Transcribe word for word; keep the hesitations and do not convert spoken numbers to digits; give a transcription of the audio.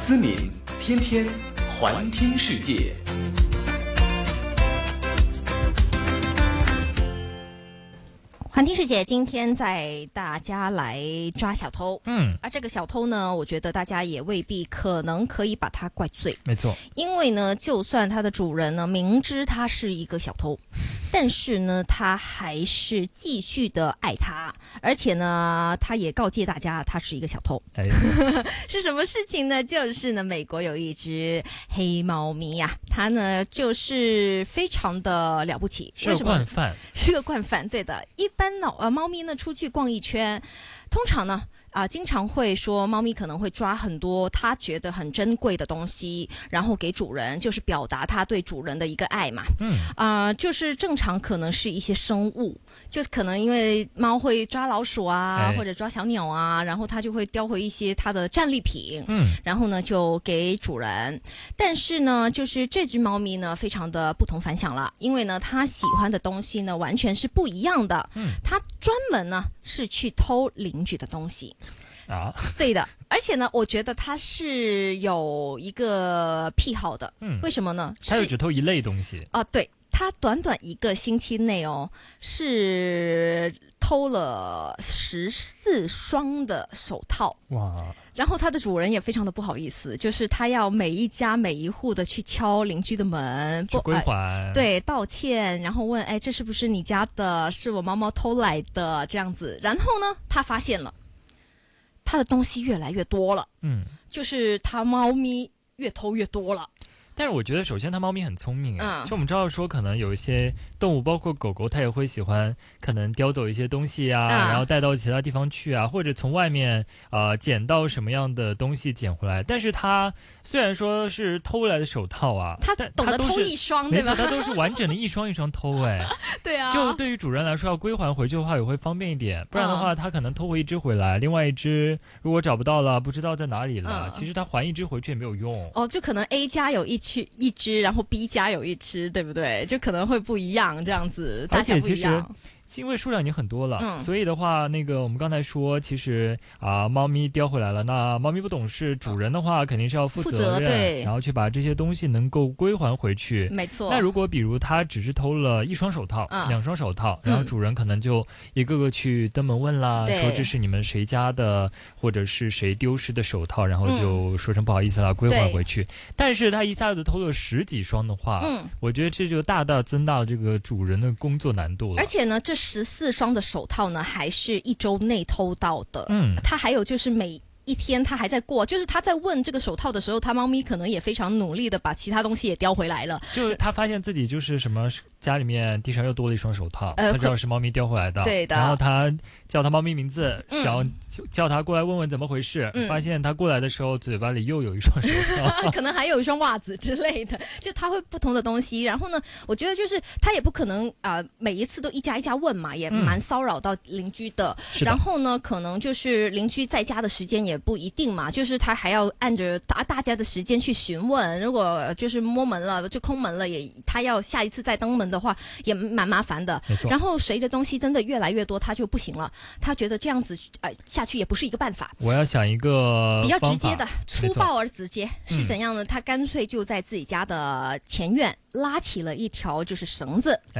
思敏，天天环听世界。 环听世界今天带大家来抓小偷， 嗯， 而这个小偷呢，我觉得大家也未必可能可以把他怪罪， 没错， 因为呢，就算他的主人呢明知他是一个小偷，但是呢，他还是继续的爱他，而且呢，他也告诫大家他是一个小偷。 哎， 是什么事情呢？就是呢，美国有一只黑猫咪呀、啊，它呢就是非常的了不起， 是个惯犯， 是个惯犯，对的，一般。呃，猫咪呢出去逛一圈，通常呢啊、呃，经常会说猫咪可能会抓很多它觉得很珍贵的东西，然后给主人，就是表达它对主人的一个爱嘛。 嗯啊、呃，就是正常可能是一些生物，就可能因为猫会抓老鼠啊， 哎、 或者抓小鸟啊，然后它就会叼回一些它的战利品， 嗯， 然后呢就给主人。但是呢，就是这只猫咪呢非常的不同凡响了，因为呢它喜欢的东西呢完全是不一样的。 嗯， 它专门呢是去偷邻居的东西。 啊， 对的，而且呢，我觉得他是有一个癖好的， 嗯， 为什么呢？ 他就只偷一类东西啊，对，他短短一个星期内哦，是偷了十四双的手套， 哇！ 然后他的主人也非常的不好意思，就是他要每一家每一户的去敲邻居的门， 去归还、 呃，对，道歉，然后问，哎，这是不是你家的？是我猫猫偷来的，这样子。然后呢，他发现了。他的东西越来越多了， 嗯， 就是他猫咪越偷越多了。 但是我觉得，首先它猫咪很聪明哎， 嗯， 就我们知道说，可能有一些动物，包括狗狗，它也会喜欢可能叼走一些东西啊， 嗯、 然后带到其他地方去啊，或者从外面呃捡到什么样的东西捡回来。但是它虽然说是偷来的手套啊， 它懂得偷一双，对吧？ 没错，它都是完整的一双一双偷哎。 对啊， 就对于主人来说，要归还回去的话也会方便一点，不然的话，它可能偷回一只回来，另外一只如果找不到了，不知道在哪里了， 嗯、 其实它还一只回去也没有用。 哦，就可能 A 家有一只一只。然后 B 家有一只，对不对？就可能会不一样，这样子， 而且其实因为数量已经很多了， 嗯、 所以的话，那个我们刚才说，其实啊、呃，猫咪叼回来了，那猫咪不懂事，主人的话肯定是要负责任， 对， 然后去把这些东西能够归还回去。 没错。 那如果比如他只是偷了一双手套、嗯、两双手套，然后主人可能就一个个去登门问啦， 嗯、 说这是你们谁家的，或者是谁丢失的手套，然后就说成不好意思啦，嗯、归还回去。但是他一下子偷了十几双的话， 嗯， 我觉得这就大大增大了这个主人的工作难度了。 而且呢，这十四双的手套呢，还是一周内偷到的。 嗯， 他还有就是每一天他还在过，就是他在问这个手套的时候，他猫咪可能也非常努力的把其他东西也叼回来了。 就他发现自己就是什么家里面地上又多了一双手套，呃、他知道是猫咪叼回来的。 对的。 然后他叫他猫咪名字， 嗯、 想叫他过来问问怎么回事， 嗯、 发现他过来的时候嘴巴里又有一双手套， 可能还有一双袜子之类的。就他会不同的东西，然后呢，我觉得就是他也不可能啊、呃、每一次都一家一家问嘛，也蛮骚扰到邻居的。 嗯、 然后呢，可能就是邻居在家的时间也不一定嘛，就是他还要按着大大家的时间去询问。如果就是摸门了，就空门了，也他要下一次再登门的话，也蛮麻烦的。然后谁的东西真的越来越多，他就不行了。他觉得这样子呃下去也不是一个办法。 我要想一个比较直接的，粗暴而直接嗯、 是怎样呢？他干脆就在自己家的前院拉起了一条就是绳子。